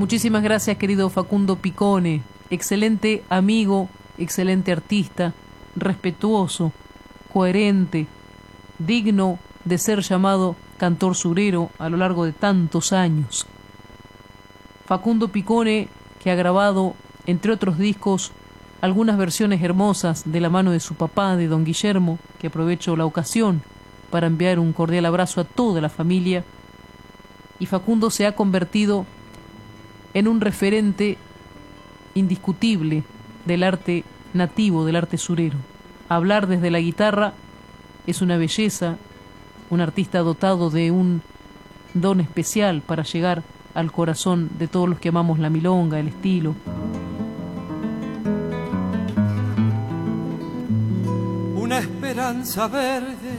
Muchísimas gracias, querido Facundo Picone. Excelente amigo, excelente artista, respetuoso, coherente, digno de ser llamado cantor surero a lo largo de tantos años. Facundo Picone, que ha grabado, entre otros discos, algunas versiones hermosas de la mano de su papá, de don Guillermo, que aprovecho la ocasión para enviar un cordial abrazo a toda la familia. Y Facundo se ha convertido en un referente indiscutible del arte nativo, del arte surero. Hablar desde la guitarra es una belleza, un artista dotado de un don especial para llegar al corazón de todos los que amamos la milonga, el estilo. Una esperanza verde